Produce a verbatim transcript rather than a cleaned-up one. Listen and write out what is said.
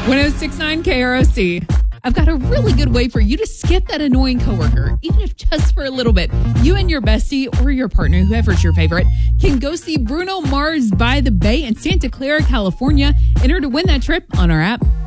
six point nine K R O C. I've got a really good way for you to skip that annoying coworker, even if just for a little bit. You and your bestie or your partner, whoever's your favorite, can go see Bruno Mars by the Bay in Santa Clara, California. Enter to win that trip on our app.